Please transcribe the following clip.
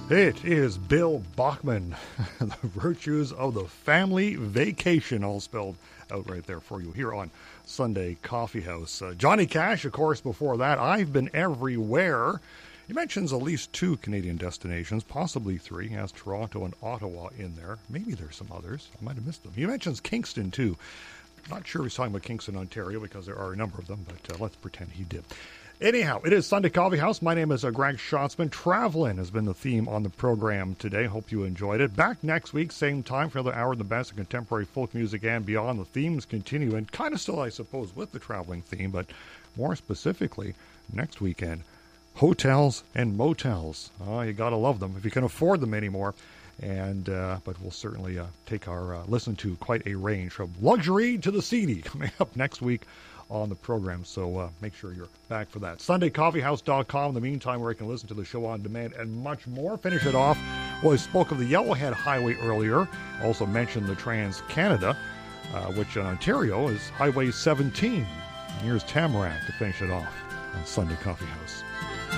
It is Bill Bachman, the virtues of the family vacation, all spelled out right there for you here on Sunday Coffee House. Johnny Cash, of course, before that, I've Been Everywhere. He mentions at least 2 Canadian destinations, possibly 3. He has Toronto and Ottawa in there. Maybe there's some others. I might have missed them. He mentions Kingston, too. Not sure he's talking about Kingston, Ontario, because there are a number of them, but let's pretend he did. Anyhow, it is Sunday Coffee House. My name is Greg Schatzman. Traveling has been the theme on the program today. Hope you enjoyed it. Back next week, same time for another hour of the best of contemporary folk music and beyond. The themes continue, and kind of still, I suppose, with the traveling theme, but more specifically, next weekend, hotels and motels. Oh, you got to love them if you can afford them anymore. And but we'll certainly take our listen to quite a range from luxury to the seedy coming up next week on the program, so make sure you're back for that. SundayCoffeehouse.com. In the meantime, where you can listen to the show on demand and much more. Finish it off. Well, I spoke of the Yellowhead Highway earlier. Also mentioned the Trans-Canada, which in Ontario is Highway 17. And here's Tamarack to finish it off on Sunday Coffee House.